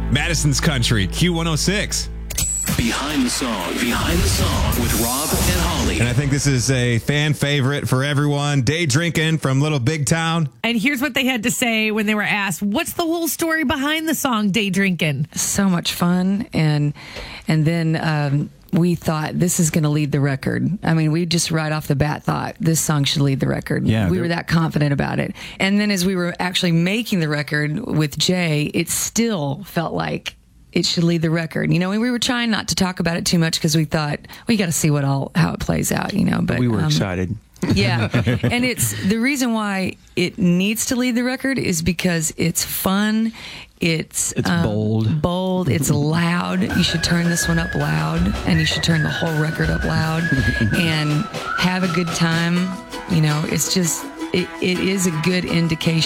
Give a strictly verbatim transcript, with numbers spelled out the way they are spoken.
Madison's Country, Q one oh six. Behind the Song, Behind the Song with Rob and Holly. And I think this is a fan favorite for everyone. Day Drinking from Little Big Town. And here's what they had to say when they were asked, what's the whole story behind the song Day Drinking? So much fun. And and then um, we thought this is going to lead the record. I mean, we just right off the bat thought this song should lead the record. Yeah, we were that confident about it. And then as we were actually making the record with Jay, it still felt like it should lead the record. You know, and we were trying not to talk about it too much because we thought we got to see what all how it plays out. You know, but we were um, excited. Yeah, and it's the reason why it needs to lead the record is because it's fun. It's It's um, bold. Bold. It's loud. You should turn this one up loud, and you should turn the whole record up loud, and have a good time. You know, it's just it, it is a good indication.